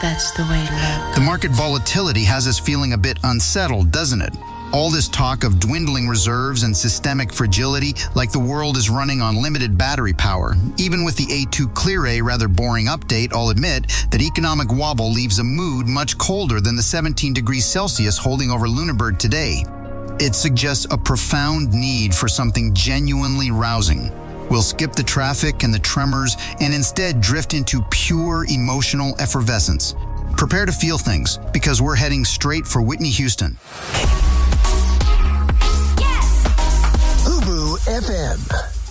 That's the way love. The market volatility has us feeling a bit unsettled, doesn't it? All this talk of dwindling reserves and systemic fragility, like the world is running on limited battery power. Even with the A2 Clear A rather boring update, I'll admit that economic wobble leaves a mood much colder than the 17 degrees Celsius holding over Lunenburg today. It suggests a profound need for something genuinely rousing. We'll skip the traffic and the tremors and instead drift into pure emotional effervescence. Prepare to feel things, because we're heading straight for Whitney Houston. Ubu FM.